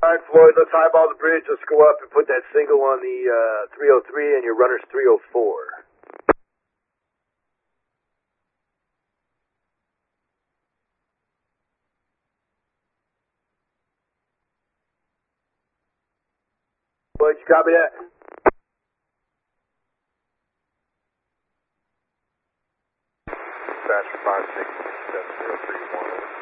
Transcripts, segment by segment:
Alright, Floyd, let's highball the bridge. Let's go up and put that single on the 303 and your runner's 304. Floyd, you copy that? Dispatch 56731.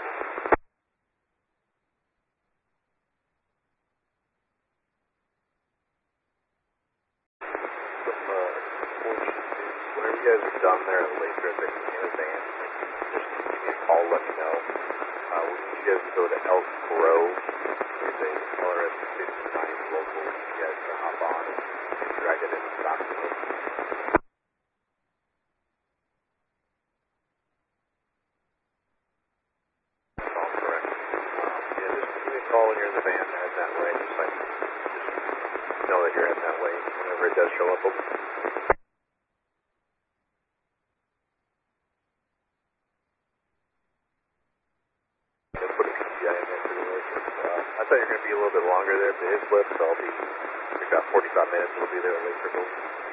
Whenever you guys are done there at Lake District in a van, just give me a call, let me know. We need you guys to go to Elk Grove. There's a LRS 59 local. You guys can hop on and drag it in and stop it. That's all correct. Yeah, just give me a call when you're in the van heading that way. Just know that you're heading that way whenever it does show up. I thought you were going to be a little bit longer there, but it flipped, so I'll be about 45 minutes, we'll be there at Lake Circle.